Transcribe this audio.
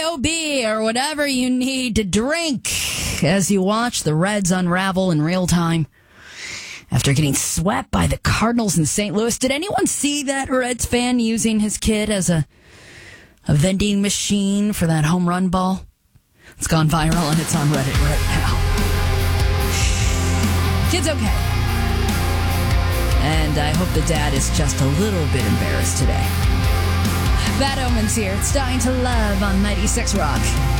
B.O.B. or whatever you need to drink as you watch the Reds unravel in real time after getting swept by the Cardinals in St. Louis. Did anyone see that Reds fan using his kid as a vending machine for that home run ball? It's gone viral and it's on Reddit right now. Kid's okay. And I hope the dad is just a little bit embarrassed today. Bad Omens here. It's Dying to Love on 96 Rock.